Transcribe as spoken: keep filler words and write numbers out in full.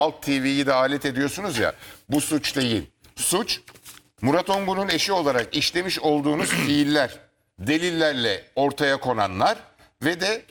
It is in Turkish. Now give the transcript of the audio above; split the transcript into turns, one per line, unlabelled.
Halk T V'yi de alet ediyorsunuz ya. Bu suç değil. Suç Murat Ongun'un eşi olarak işlemiş olduğunuz fiiller, delillerle ortaya konanlar ve de